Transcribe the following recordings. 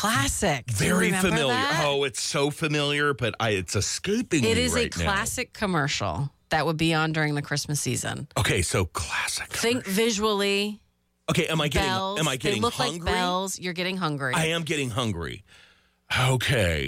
classic. Do you Very remember familiar. that? Oh, it's so familiar, but it's escaping me It is right a classic commercial that would be on during the Christmas season. now. Okay, so classic. Think visually. Okay, am I getting Bells. hungry? They look like bells. You're getting hungry. I am getting hungry. Okay.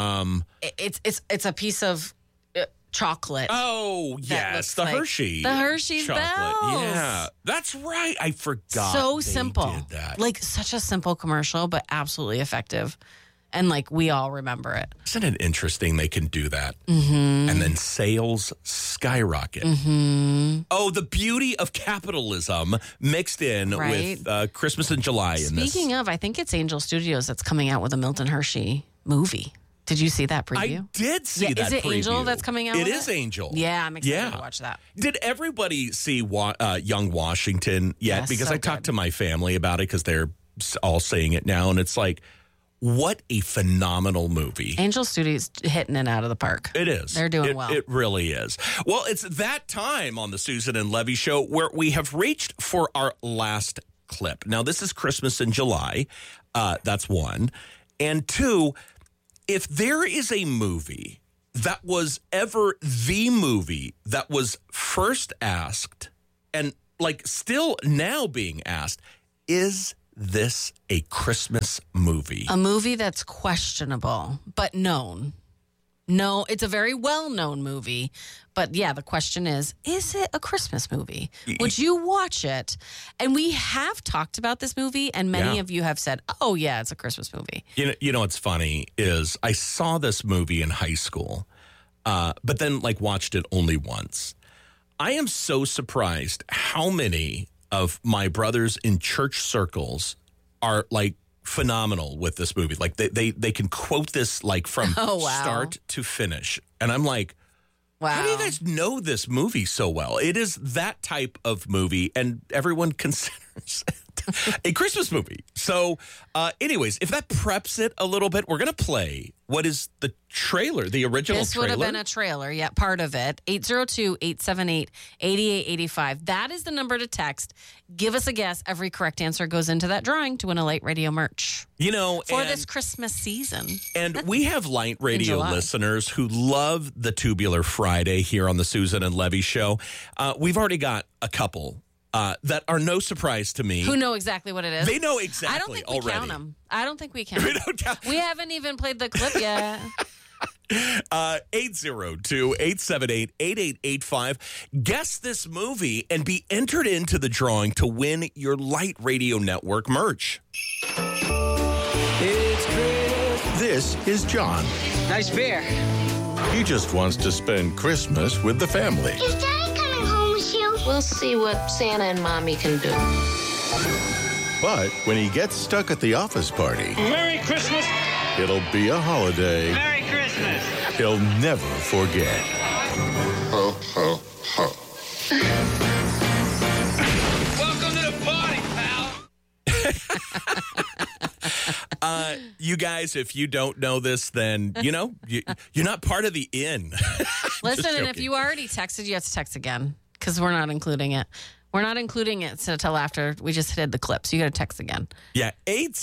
It's a piece of chocolate. Oh, yes, looks the like Hershey. the Hershey's chocolate. bells. Yeah, that's right. I forgot. So they simple. did that. Like such a simple commercial, but absolutely effective. And like we all remember it. Isn't it interesting they can do that? Mm-hmm. And then sales skyrocket. Mm-hmm. Oh, the beauty of capitalism mixed in Right. with Christmas in July. Speaking of, I think it's Angel Studios that's coming out with a Milton Hershey movie. Did you see that preview? I did see Yeah, that is it preview. Angel that's coming out It with is it? Angel. Yeah, I'm excited Yeah. to watch that. Did everybody see Young Washington yet? Yes, Because so I talked good. to my family about it because they're all saying it now. And it's like, what a phenomenal movie. Angel Studios hitting it out of the park. It is. They're doing well. It really is. Well, it's that time on the Susan and Levy Show where we have reached for our last clip. Now, this is Christmas in July. That's one. And two, if there is a movie that was ever the movie that was first asked and like still now being asked, is this a Christmas movie? A movie that's questionable, but known. No, it's a very well-known movie. But yeah, the question is it a Christmas movie? Would you watch it? And we have talked about this movie, and many Yeah. of you have said, oh, yeah, it's a Christmas movie. You know what's funny is I saw this movie in high school, but then like watched it only once. I am so surprised how many of my brothers in church circles are like phenomenal with this movie. Like they can quote this like from Oh, wow. start to finish. And I'm like, Wow. how do you guys know this movie so well? It is that type of movie, and everyone considers it a Christmas movie. So, anyways, if that preps it a little bit, we're going to play what is the trailer, the original This trailer. would have been a trailer, yeah, part of it. 802-878-8885. That is the number to text. Give us a guess. Every correct answer goes into that drawing to win a Light Radio merch You know, for and, this Christmas season. and we have Light Radio July. listeners who love the Tubular Friday here on the Susan and Levy Show. We've already got a couple that are no surprise to me. Who know exactly what it is? They know exactly I don't think we already. count them. I don't think we count We them. don't count. We haven't even played the clip yet. 802-878-8885. Guess this movie and be entered into the drawing to win your Light Radio Network merch. It's Christmas. This is John. Nice beer. He just wants to spend Christmas with the family. Is Daddy coming home with you? We'll see what Santa and Mommy can do. But when he gets stuck at the office party, Merry Christmas. it'll be a holiday Merry Christmas. he'll never forget. Ho, ho, ho. Welcome to the party, pal. You guys, if you don't know this, then, you're not part of the inn. Listen, and if joking. you already texted, you have to text again because we're not including it. We're not including it until after we just hit the clip. So you got to text again. Yeah,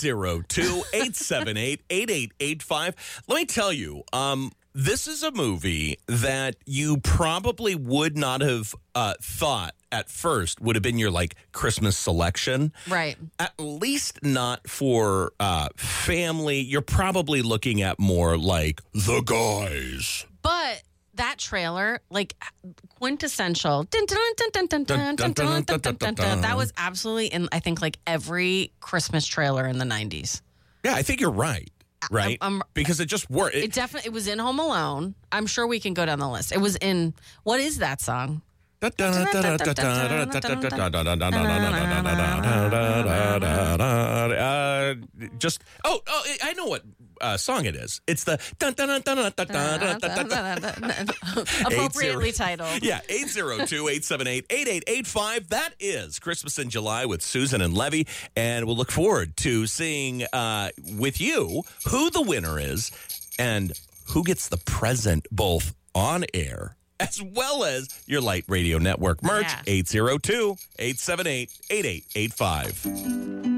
802-878-8885. Let me tell you, this is a movie that you probably would not have thought at first would have been your like Christmas selection. Right. At least not for family. You're probably looking at more like The Guys. But that trailer, like quintessential. Dun, dun, dun, dun, dun, dun, dun, dun, dun, dun, dun, dun. That was absolutely in, I think, like every Christmas trailer in the 90s. Yeah, I think you're right. Right? I'm- Because it just worked. It definitely, it was in Home Alone. I'm sure we can go down the list. It was in, what is that song? I know what song it is. It's the Appropriately titled. Yeah, 802-878-8885. That is Christmas in July with Susan and Levy, and we'll look forward to seeing with you who the winner is and who gets the present both on air as well as your Light Radio Network merch, Yeah. 802-878-8885.